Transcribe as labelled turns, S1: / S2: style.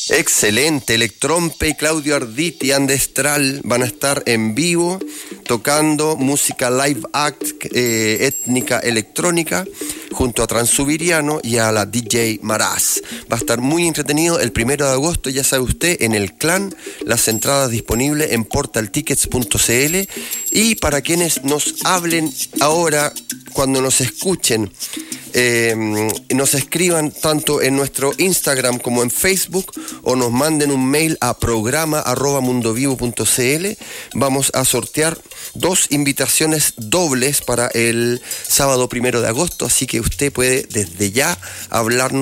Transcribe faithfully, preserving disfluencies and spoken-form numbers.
S1: Excelente, Electrompe y Claudio Arditi Andestral van a estar en vivo tocando música live act eh, étnica electrónica junto a Transubiriano y a la D J Maraz. Va a estar muy entretenido el primero de agosto, ya sabe usted, en el Clan. Las entradas disponibles en portal tickets punto c l. Y para quienes nos hablen ahora, cuando nos escuchen, Eh, nos escriban tanto en nuestro Instagram como en Facebook o nos manden un mail a programa arroba mundovivo punto c l. Vamos a sortear dos invitaciones dobles para el sábado primero de agosto, así que usted puede desde ya hablarnos